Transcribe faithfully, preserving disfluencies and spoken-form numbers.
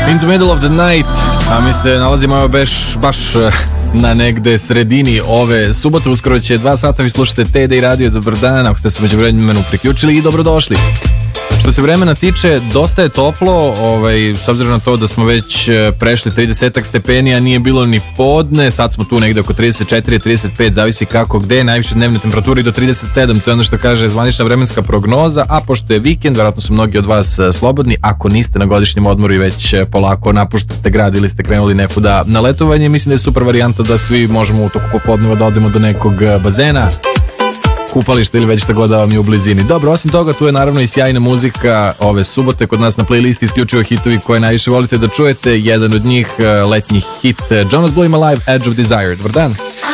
In the middle of the night, a mi se nalazimo baš, baš na negde sredini ove subote. Uskoro će dva sata, vi slušate T D I Radio. Dobar dan, ako ste se među vremenu priključili, i dobrodošli. Što se vremena tiče, dosta je toplo, ovaj, s obzirom na to da smo već prešli trideset stepeni, a nije bilo ni podne. Sad smo tu negde oko trideset četiri trideset pet, zavisi kako gde. Najviše dnevne temperature do trideset sedam, to je ono što kaže zvanična vremenska prognoza. A pošto je vikend, verovatno su mnogi od vas slobodni. Ako niste na godišnjem odmoru i već polako napuštate grad ili ste krenuli nekuda na letovanje, mislim da je super varijanta da svi možemo u toku popodneva da odemo do nekog bazena, kupalište ili već šta god da vam je u blizini. Dobro, osim toga tu je naravno i sjajna muzika ove subote kod nas na playlisti, isključivo hitovi koje najviše volite da čujete. Jedan od njih, letnji hit Jonas Blue ima live Edge of Desire. Dobar dan.